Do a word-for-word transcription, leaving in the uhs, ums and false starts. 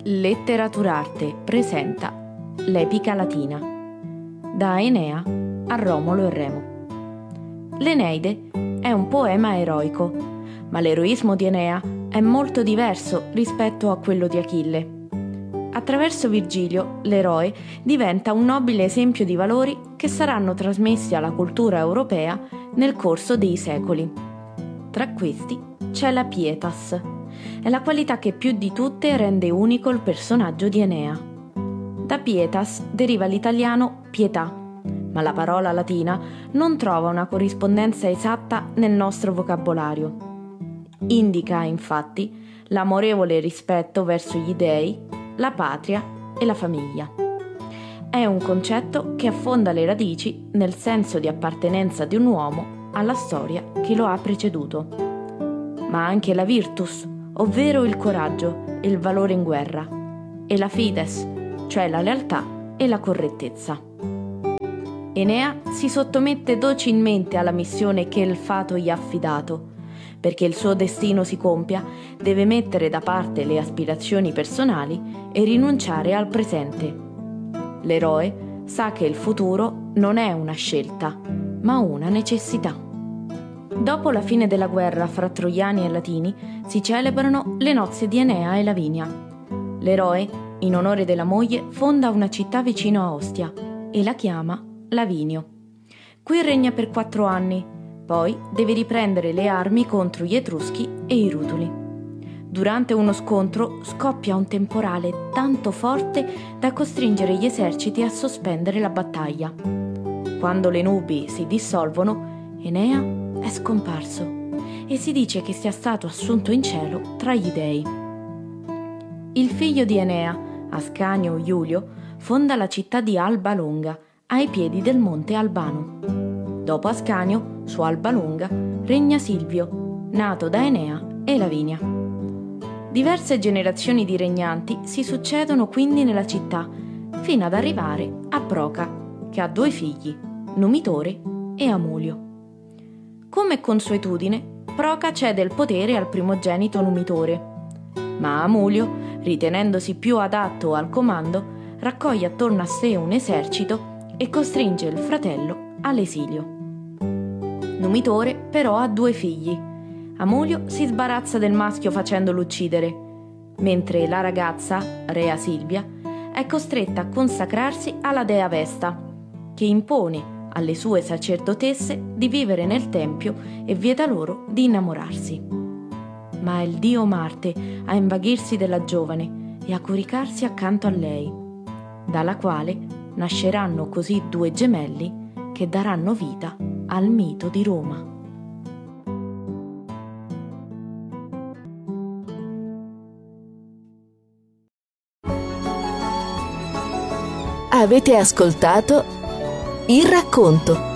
Letteraturarte presenta l'Epica Latina, da Enea a Romolo e Remo. L'Eneide è un poema eroico, ma l'eroismo di Enea è molto diverso rispetto a quello di Achille. Attraverso Virgilio, l'eroe diventa un nobile esempio di valori che saranno trasmessi alla cultura europea nel corso dei secoli. Tra questi c'è la pietas. È la qualità che più di tutte rende unico il personaggio di Enea. Da pietas deriva l'italiano pietà, ma la parola latina non trova una corrispondenza esatta nel nostro vocabolario. Indica, infatti, l'amorevole rispetto verso gli dei, la patria e la famiglia. È un concetto che affonda le radici nel senso di appartenenza di un uomo alla storia che lo ha preceduto. Ma anche la virtus, ovvero il coraggio e il valore in guerra, e la fides, cioè la lealtà e la correttezza. Enea si sottomette docilmente alla missione che il fato gli ha affidato. Perché il suo destino si compia, deve mettere da parte le aspirazioni personali e rinunciare al presente. L'eroe sa che il futuro non è una scelta, ma una necessità. Dopo la fine della guerra fra Troiani e Latini si celebrano le nozze di Enea e Lavinia. L'eroe, in onore della moglie, fonda una città vicino a Ostia e la chiama Lavinio. Qui regna per quattro anni, poi deve riprendere le armi contro gli Etruschi e i Rutuli. Durante uno scontro scoppia un temporale tanto forte da costringere gli eserciti a sospendere la battaglia. Quando le nubi si dissolvono, Enea è scomparso e si dice che sia stato assunto in cielo tra gli dei. Il figlio di Enea, Ascanio Iulio, fonda la città di Alba Longa, ai piedi del monte Albano. Dopo Ascanio, su Alba Longa, regna Silvio, nato da Enea e Lavinia. Diverse generazioni di regnanti si succedono quindi nella città, fino ad arrivare a Proca, che ha due figli, Numitore e Amulio. Come consuetudine, Proca cede il potere al primogenito Numitore, ma Amulio, ritenendosi più adatto al comando, raccoglie attorno a sé un esercito e costringe il fratello all'esilio. Numitore però ha due figli. Amulio si sbarazza del maschio facendolo uccidere, mentre la ragazza, Rea Silvia, è costretta a consacrarsi alla dea Vesta, che impone alle sue sacerdotesse di vivere nel tempio e vieta loro di innamorarsi. Ma è il dio Marte a invaghirsi della giovane e a coricarsi accanto a lei, dalla quale nasceranno così due gemelli che daranno vita al mito di Roma. Avete ascoltato Il racconto,